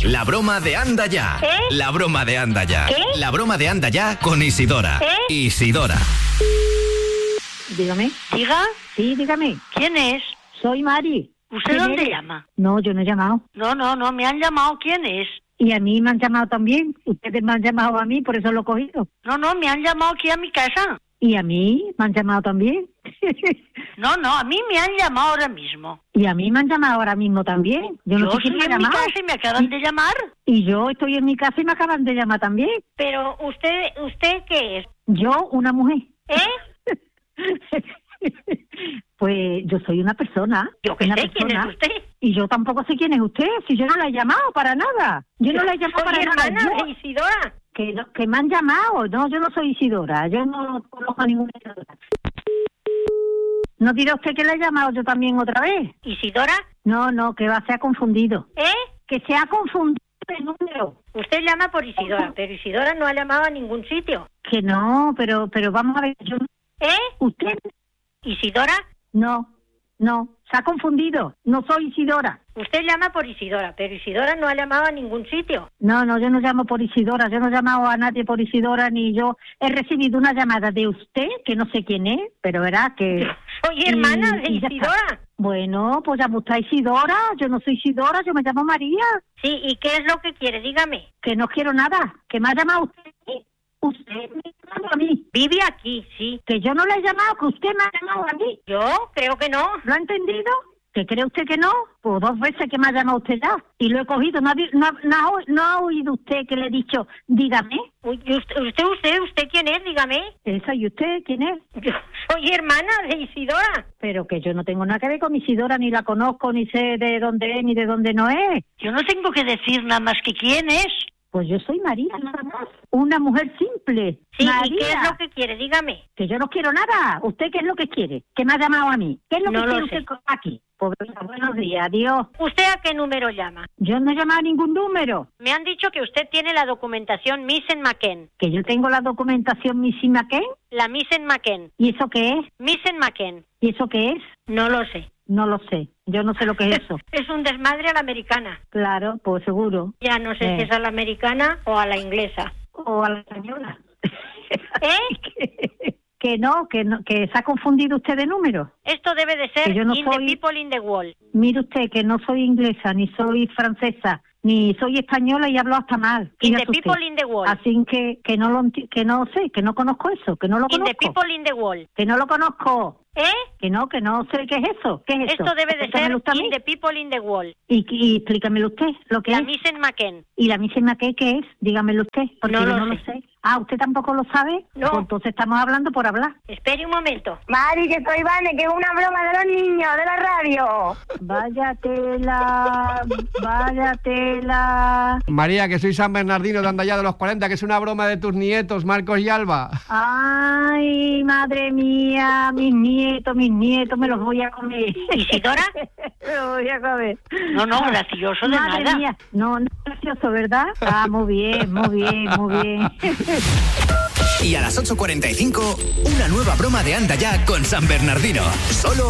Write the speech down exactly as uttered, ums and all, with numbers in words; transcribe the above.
La broma de Anda Ya. ¿Eh? La broma de Anda Ya. ¿Qué? La broma de Anda Ya con Isidora. ¿Eh? Isidora. Dígame. Diga, Sí, dígame. ¿quién es? Soy Mari. ¿Usted ¿Quién dónde eres? llama? No, yo no he llamado. No, no, no, me han llamado. ¿Quién es? Y a mí me han llamado también. Ustedes me han llamado a mí, por eso lo he cogido. No, no, me han llamado aquí a mi casa. Y a mí me han llamado también. No, no, a mí me han llamado ahora mismo. Y a mí me han llamado ahora mismo también. Yo no Yo sé quién estoy me ha en mi llamado. casa y me acaban de llamar. Y yo estoy en mi casa y me acaban de llamar también. Pero usted, ¿usted qué es? Yo, una mujer. ¿Eh? Pues yo soy una persona. Yo qué una sé, ¿quién es persona. usted? Y yo tampoco sé quién es usted, si yo no la he llamado para nada. Yo no la he llamado Soy para nada. hermana Yo- de Isidora. que, no- que me han llamado. No, yo no soy Isidora. Yo no conozco a ninguna Isidora. ¿No dirá usted que la he llamado yo también otra vez? ¿Isidora? No, no, que va, se ha confundido. ¿Eh? Que se ha confundido el número. Usted llama por Isidora, pero Isidora no ha llamado a ningún sitio. Que no, pero pero vamos a ver. Yo, ¿Eh? ¿Usted? ¿Isidora? No, no. Se ha confundido. No soy Isidora. Usted llama por Isidora, pero Isidora no ha llamado a ningún sitio. No, no, yo no llamo por Isidora, yo no he llamado a nadie por Isidora, ni yo he recibido una llamada de usted, que no sé quién es, pero verá que... Soy hermana y- de y ya está. Isidora. Bueno, pues llama usted a Isidora, yo no soy Isidora, yo me llamo María, Sí, ¿y qué es lo que quiere? Dígame. que no quiero nada, que me ha llamado usted, usted me ha llamado a mí, Vive aquí, sí. que yo no le he llamado, que usted me ha llamado a mí, Yo creo que no. ¿lo ha entendido? ¿Que cree usted que no? Pues dos veces que me ha llamado usted ya, y lo he cogido, ¿no ha, vi- no, ha- no ha, no ha oído usted que le he dicho, dígame? Uy, ¿y usted, usted, usted, usted quién es? Dígame. ¿Esa y usted quién es? Yo soy hermana de Isidora. Pero que yo no tengo nada que ver con Isidora, ni la conozco, ni sé de dónde es, ni de dónde no es. Yo no tengo que decir nada más que quién es. Pues yo soy María, nada más. Una mujer simple. Sí, María. ¿y qué es lo que quiere? Dígame. Que yo no quiero nada. ¿Usted qué es lo que quiere? ¿Qué me ha llamado a mí? ¿Qué es lo No que lo quiere sé. usted co- aquí? Pues venga, buenos días, adiós. ¿Usted a qué número llama? Yo no he llamado a ningún número. Me han dicho que usted tiene la documentación Missen McKen. Que yo tengo la documentación Missy McKen. La Missen McKen. ¿Y eso qué es? Missen McKen. ¿Y eso qué es? No lo sé. No lo sé. Yo no sé lo que es eso. Es un desmadre a la americana. Claro, pues seguro. Ya no sé Eh. si es a la americana o a la inglesa. O a la española. ¿Eh? que, que no, que no, que se ha confundido usted de número. Esto debe de ser Que yo no In soy- the People in the Wall. Mire usted que no soy inglesa, ni soy francesa, ni soy española y hablo hasta mal. In Fíjese the usted. People in the Wall. Así que que no lo enti- que no sé, que no conozco eso, que no lo In the conozco. People in the Wall. Que no lo conozco. ¿Eh? Que no, que no sé qué es eso. ¿Qué es eso? Esto debe de ser Explícamelo usted a mí. In the People in the Wall. Y, y explícamelo usted lo que La es. Missen McKen. ¿Y la misma qué, qué es? Dígamelo usted, porque No yo lo no sé. lo sé. Ah, ¿usted tampoco lo sabe? No. Pues entonces estamos hablando por hablar. Espere un momento. Mari, que soy Vane, que es una broma de los niños, de la radio. Vaya tela, vaya tela. María, que soy San Bernardino de Andallá de los cuarenta, que es una broma de tus nietos, Marcos y Alba. Ay, madre mía, mis nietos, mis nietos, me los voy a comer. ¿Isidora? Me los voy a comer. No, no, gracioso de Madre nada. mía, no, no es gracioso, ¿verdad? Ah, muy bien, muy bien, muy bien. Y a las ocho cuarenta y cinco, una nueva broma de Anda Ya con San Bernardino. Solo